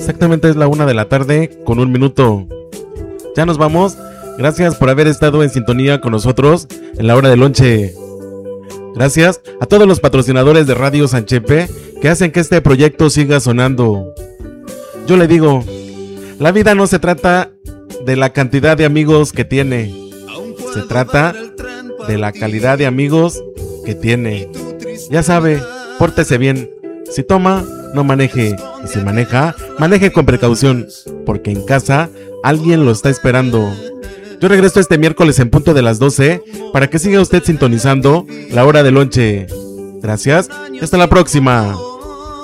Exactamente es la 1 de la tarde con 1 minuto. Ya nos vamos. Gracias por haber estado en sintonía con nosotros en la hora del lonche. Gracias a todos los patrocinadores de Radio Sanchepe que hacen que este proyecto siga sonando. Yo le digo, la vida no se trata de la cantidad de amigos que tiene, se trata de la calidad de amigos que tiene. Ya sabe, pórtese bien. Si toma, no maneje. Y si maneja, maneje con precaución, porque en casa alguien lo está esperando. Yo regreso este miércoles en punto de las 12 para que siga usted sintonizando la hora del lonche. Gracias y hasta la próxima.